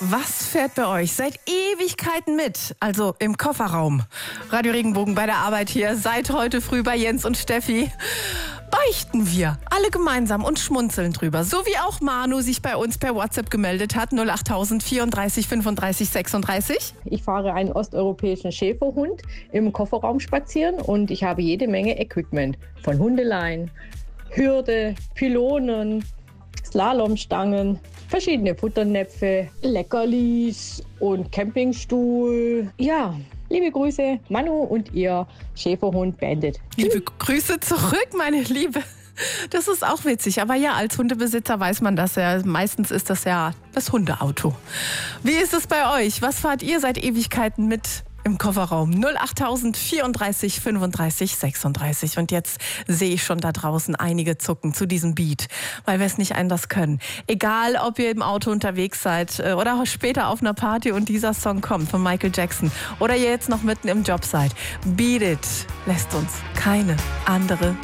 Was fährt bei euch seit Ewigkeiten mit? Also im Kofferraum. Radio Regenbogen bei der Arbeit hier. Seit heute früh bei Jens und Steffi. Beichten wir alle gemeinsam und schmunzeln drüber. So wie auch Manu sich bei uns per WhatsApp gemeldet hat. 08000 34 35 36. Ich fahre einen osteuropäischen Schäferhund im Kofferraum spazieren und ich habe jede Menge Equipment. Von Hundeleien, Hürde, Pylonen, Slalomstangen, verschiedene Futternäpfe, Leckerlis und Campingstuhl. Ja, liebe Grüße, Manu und ihr Schäferhund Bandit. Liebe Grüße zurück, meine Liebe. Das ist auch witzig. Aber ja, als Hundebesitzer weiß man das ja. Meistens ist das ja das Hundeauto. Wie ist es bei euch? Was fahrt ihr seit Ewigkeiten mit im Kofferraum? 08000 34 35 36. Und jetzt sehe ich schon da draußen einige zucken zu diesem Beat, weil wir es nicht anders können. Egal, ob ihr im Auto unterwegs seid oder später auf einer Party und dieser Song kommt von Michael Jackson oder ihr jetzt noch mitten im Job seid. Beat It lässt uns keine andere